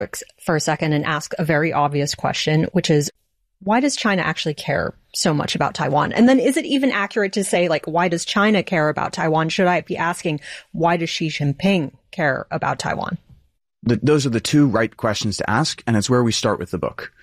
for a second and ask a very obvious question, which is, why does China actually care so much about Taiwan? And then is it even accurate to say, like, why does China care about Taiwan? Should I be asking, why does Xi Jinping care about Taiwan? Those are the two right questions to ask, and it's where we start with the book.